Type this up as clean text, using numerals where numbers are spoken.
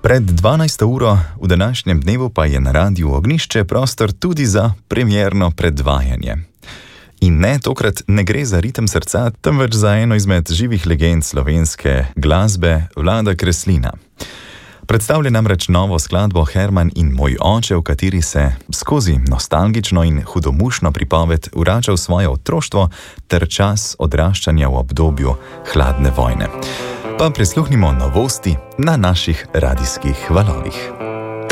Pred 12. uro v današnjem dnevu pa je na Radiu Ognjišče prostor tudi za premierno predvajanje. In ne, tokrat ne gre za ritem srca, temveč za eno izmed živih legend slovenske glasbe, Vlada Kreslina. Predstavlja namreč novo skladbo Herman in moj oče, v kateri se skozi nostalgično in hudomušno pripoved vrača v svoje otroštvo ter čas odraščanja v obdobju hladne vojne. Pa prisluhnimo novosti na naših radijskih valovih.